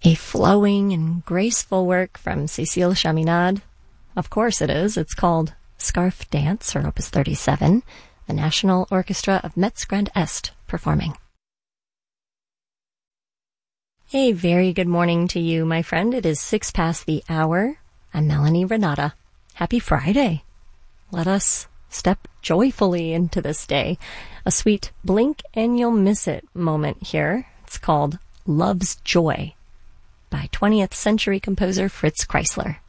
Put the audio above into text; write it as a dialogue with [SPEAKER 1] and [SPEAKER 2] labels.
[SPEAKER 1] A flowing and graceful work from Cécile Chaminade. Of course it is. It's called Scarf Dance, for Opus 37, the National Orchestra of Metz Grand Est performing. A very good morning to you, my friend. It is 6 past the hour. I'm Melanie Renata. Happy Friday. Let us step joyfully into this day. A sweet blink and you'll miss it moment here. It's called Love's Joy by 20th century composer Fritz Kreisler.